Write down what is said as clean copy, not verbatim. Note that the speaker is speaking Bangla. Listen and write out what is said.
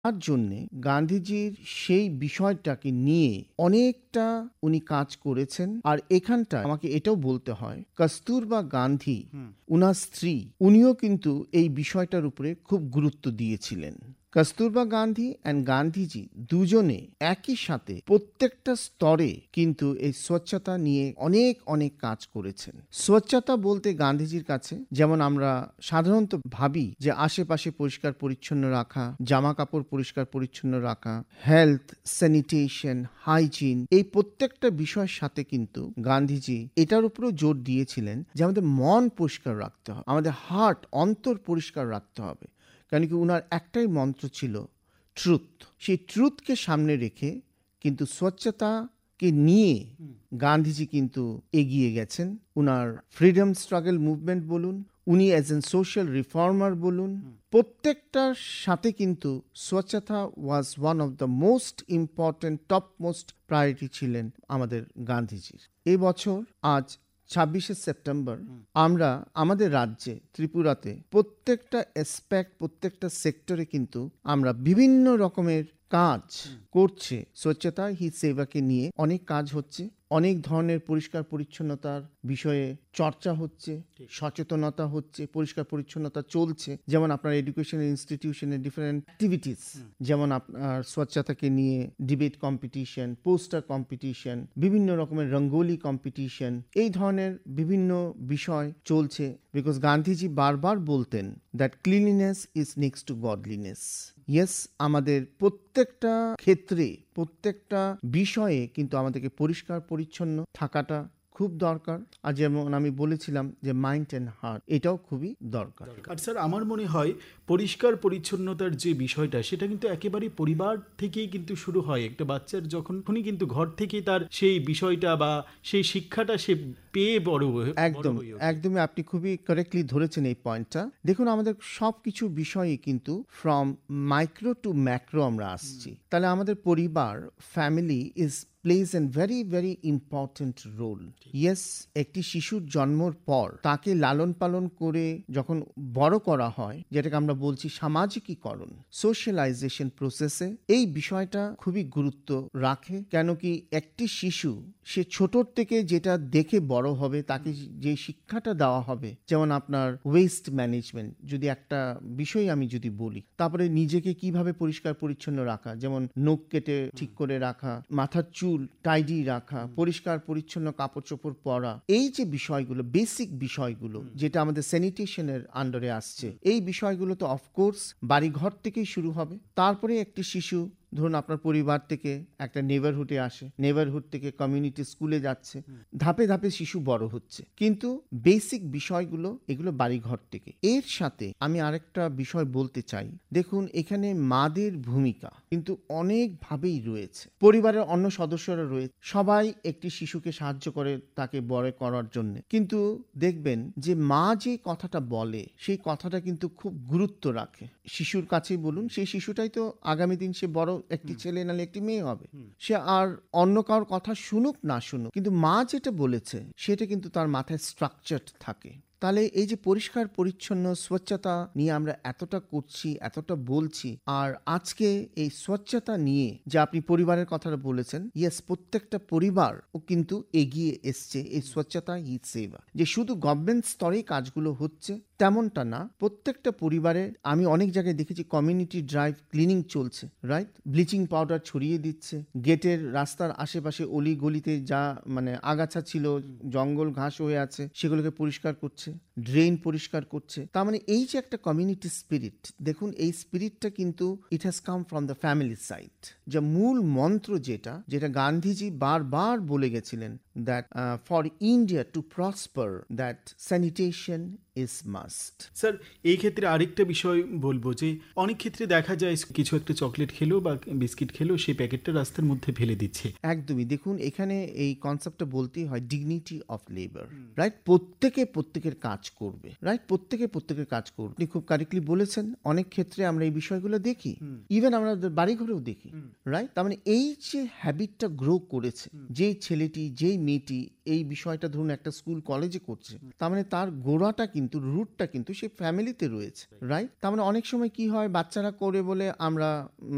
তার জন্যে গান্ধীজির সেই বিষয়টাকে নিয়ে অনেকটা উনি কাজ করেছেন। আর এখানটায় আমাকে এটাও বলতে হয়, কস্তুরবা গান্ধী উনার স্ত্রী, উনিও কিন্তু এই বিষয়টার উপরে খুব গুরুত্ব দিয়েছিলেন। কস্তুরবা গান্ধী অ্যান্ড গান্ধীজি দুজনে একই সাথে প্রত্যেকটা স্তরে কিন্তু এই স্বচ্ছতা নিয়ে অনেক অনেক কাজ করেছেন। স্বচ্ছতা বলতে গান্ধীজির কাছে যেমন আমরা সাধারণত ভাবি যে আশেপাশে পরিষ্কার পরিচ্ছন্ন রাখা, জামা কাপড় পরিষ্কার পরিচ্ছন্ন রাখা, হেলথ, স্যানিটেশন, হাইজিন, এই প্রত্যেকটা বিষয়ের সাথে কিন্তু গান্ধীজি এটার উপরেও জোর দিয়েছিলেন যে আমাদের মন পরিষ্কার রাখতে হবে, আমাদের হার্ট, অন্তর পরিষ্কার রাখতে হবে। কারণ কি উনার একটাই মন্ত্র ছিল ট্রুথ। সেই ট্রুথকে সামনে রেখে কিন্তু স্বচ্ছতাকে নিয়ে গান্ধীজি কিন্তু এগিয়ে গেছেন। উনার ফ্রিডম স্ট্রাগল মুভমেন্ট বলুন, উনি অ্যাজ এন সোশ্যাল রিফর্মার বলুন, প্রত্যেকটার সাথে কিন্তু স্বচ্ছতা was one of the most important, top most priority ছিলেন আমাদের গান্ধীজির। এই বছর আজ 26শে সেপ্টেম্বর আমরা আমাদের রাজ্যে ত্রিপুরাতে প্রত্যেকটা অ্যাসপেক্ট, প্রত্যেকটা সেক্টরে কিন্তু আমরা বিভিন্ন রকমের কাজ করছে। স্বচ্ছতা হি সেবাকে নিয়ে অনেক কাজ হচ্ছে, অনেক ধরনের পরিষ্কার পরিচ্ছন্নতার বিষয়ে চর্চা হচ্ছে, সচেতনতা হচ্ছে, পরিষ্কার পরিচ্ছন্নতা চলছে। যেমন আপনার এডুকেশনাল ইনস্টিটিউশনে ডিফারেন্ট অ্যাক্টিভিটিস, যেমন আপনার স্বচ্ছতাকে নিয়ে ডিবেট কম্পিটিশন, পোস্টার কম্পিটিশন, বিভিন্ন রকমের রঙ্গোলি কম্পিটিশন, এই ধরনের বিভিন্ন বিষয় চলছে। বিকজ গান্ধীজি বারবার বলতেন that cleanliness is next two godliness. Yes, আমাদের প্রত্যেকটা ক্ষেত্রে, প্রত্যেকটা বিষয়ে কিন্তু আমাদেরকে পরিষ্কার পরিচ্ছন্ন থাকাটা খুব দরকার। আর যেমন আমি বলেছিলাম যে মাইন্ড অ্যান্ড হার্ট, এটাও খুবই দরকার। আর স্যার, আমার মনে হয় পরিষ্কার পরিচ্ছন্নতার যে বিষয়টা, সেটা কিন্তু একেবারেই পরিবার থেকেই কিন্তু শুরু হয়। একটা বাচ্চার যখনই কিন্তু ঘর থেকেই তার সেই বিষয়টা বা সেই শিক্ষাটা সে পেয়ে একদমই আপনি খুবই কারেক্টলি ধরেছেন এই পয়েন্টটা। দেখুন, আমাদের সব কিছু বিষয়ে কিন্তু ফ্রম মাইক্রো টু ম্যাক্রো আমরা আসছি। তাহলে আমাদের পরিবার, family is plays N very very important role. Yes, একটি শিশুর জন্মর পর তাকে লালন পালন করে যখন বড় করা হয়, যেটাকে আমরা বলছি সামাজিকীকরণ, সোশ্যালাইজেশন প্রসেসে এই বিষয়টা খুবই গুরুত্ব রাখে। কেন কি একটি শিশু সে ছোটর থেকে যেটা দেখে বড় হবে, তাকে যে শিক্ষাটা দেওয়া হবে, যেমন আপনার ওয়েস্ট ম্যানেজমেন্ট যদি একটা বিষয় আমি যদি বলি, তারপরে নিজেকে কিভাবে পরিষ্কার পরিচ্ছন্ন রাখা, যেমন নখ কেটে ঠিক করে রাখা, মাথার চুল টাইডি রাখা, পরিষ্কার পরিচ্ছন্ন কাপড় চোপড় পরা, এই যে বিষয়গুলো, বেসিক বিষয়গুলো যেটা আমাদের স্যানিটেশনের আন্ডারে আসছে, এই বিষয়গুলো তো অফকোর্স বাড়িঘর থেকেই শুরু হবে। তারপরে একটি শিশু ধরুন আপনার পরিবার থেকে একটা নেবারহুডে আসে, নেবারহুড থেকে কমিউনিটি স্কুলে যাচ্ছে, ধাপে ধাপে শিশু বড় হচ্ছে, কিন্তু বেসিক বিষয়গুলো এগুলো বাড়িঘর থেকে। এর সাথে আমি আরেকটা বিষয় বলতে চাই, দেখুন এখানে মাদের ভূমিকা কিন্তু অনেকভাবেই রয়েছে, পরিবারের অন্য সদস্যরা রয়েছে, সবাই একটি শিশুকে সাহায্য করে তাকে বড় করার জন্য। কিন্তু দেখবেন যে মা যে কথাটা বলে, সেই কথাটা কিন্তু খুব গুরুত্ব রাখে। শিশুর কাছেই বলুন, সেই শিশুটাই তো আগামী দিন সে বড় একটি ছেলে নাহলে একটি মেয়ে হবে। সে আর অন্য কারোর কথা শুনুক না শুনুক, কিন্তু মা যেটা বলেছে সেটা কিন্তু তার মাথায় স্ট্রাকচারড থাকে। তাহলে এই যে পরিষ্কার পরিচ্ছন্ন স্বচ্ছতা নিয়ে আমরা এতটা করছি, এতটা বলছি, আর আজকে এই স্বচ্ছতা নিয়ে যে আপনি পরিবারের কথাটা বলেছেন, ইয়েস, প্রত্যেকটা পরিবার ও কিন্তু এগিয়ে এসছে এই স্বচ্ছতা হি সেবা। যে শুধু গভর্নমেন্ট স্তরেই কাজগুলো হচ্ছে তেমনটা না, প্রত্যেকটা পরিবারে আমি অনেক জায়গায় দেখেছি কমিউনিটি ড্রাইভ ক্লিনিং চলছে, রাইট? ব্লিচিং পাউডার ছড়িয়ে দিচ্ছে, গেটের রাস্তার আশেপাশে অলি গলিতে যা মানে আগাছা ছিল, জঙ্গল ঘাস হয়ে আছে, সেগুলোকে পরিষ্কার করছে, ড্রেন পরিষ্কার করছে। তার মানে এই যে একটা কমিউনিটি স্পিরিট, দেখুন এই স্পিরিটটা কিন্তু it has come from the family side. যে মূল মন্ত্র যেটা যেটা গান্ধীজি বারবার বলে গেছিলেন, that for India to prosper that sanitation is must. Sir, এই ক্ষেত্রে আরেকটা বিষয় বলবো যে অনেক ক্ষেত্রে দেখা যায় কিছু একটা চকলেট খেলো বা বিস্কিট খেলো, সেই প্যাকেটটা রাস্তার মধ্যে ফেলে দিচ্ছে। একদমই, দেখুন এখানে এই কনসেপ্টটা বলতেই হয় ডিগনিটি অফ লেবার, রাইট? প্রত্যেকের কাজ করবে, রাইট? প্রত্যেকের কাজ করবে। আপনি খুব কারেক্টলি বলেছেন, অনেক ক্ষেত্রে আমরা এই বিষয়গুলো দেখি, ইভেন আমাদের বাড়ি ঘরেও দেখি, রাইট? তার মানে এই যে হ্যাবিটটা গ্রো করেছে, যেই ছেলেটি যেই মেয়েটি এই বিষয়টা ধরুন একটা স্কুল কলেজে করছে, তার মানে তার গোড়াটা কিন্তু, রুটটা কিন্তু সেই ফ্যামিলিতে রয়েছে, রাইট? তার মানে অনেক সময় কি হয়, বাচ্চারা করে বলে আমরা